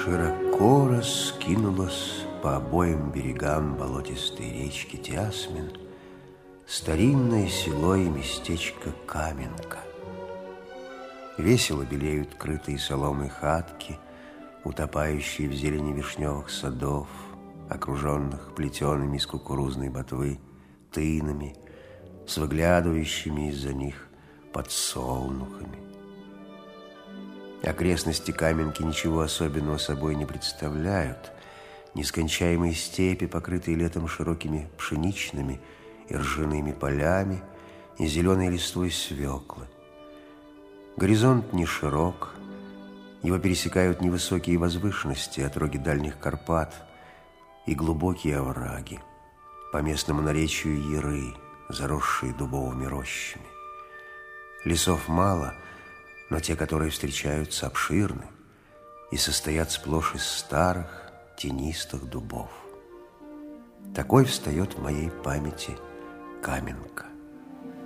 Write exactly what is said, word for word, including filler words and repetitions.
Широко раскинулась по обоим берегам болотистой речки Тясмин старинное село и местечко Каменка. Весело белеют крытые соломой хатки, утопающие в зелени вишневых садов, окруженных плетеными из кукурузной ботвы тынами, с выглядывающими из-за них подсолнухами. Окрестности Каменки ничего особенного собой не представляют. Нескончаемые степи, покрытые летом широкими пшеничными и ржаными полями, и зеленой листвой свеклы. Горизонт не широк, его пересекают невысокие возвышенности, отроги дальних Карпат и глубокие овраги, по местному наречию яры, заросшие дубовыми рощами. Лесов мало, но те, которые встречаются, обширны и состоят сплошь из старых тенистых дубов. Такой встает в моей памяти Каменка.